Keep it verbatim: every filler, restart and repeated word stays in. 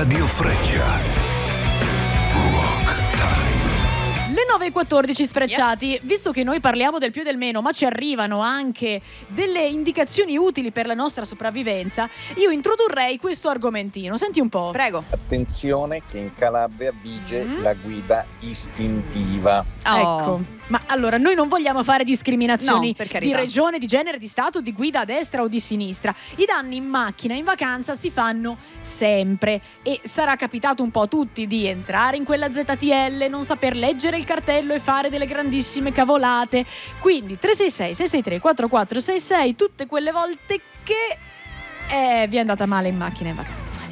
Radio Freccia. Le nove e quattordici sfrecciati, Yes. Visto che noi parliamo del più e del meno, ma ci arrivano anche delle indicazioni utili per la nostra sopravvivenza, io introdurrei questo argomentino. Senti un po'. Prego. Attenzione che in Calabria vige Mm. la guida istintiva. Oh. Ecco, ma allora noi non vogliamo fare discriminazioni No, per di carità. regione, di genere, di stato, di guida a destra o di sinistra. I danni in macchina in vacanza si fanno sempre e sarà capitato un po' a tutti di entrare in quella Z T L, non saper leggere il cartello e fare delle grandissime cavolate. Quindi tre sei sei sei sei tre quattro quattro sei sei, tutte quelle volte che eh, vi è andata male in macchina in vacanza.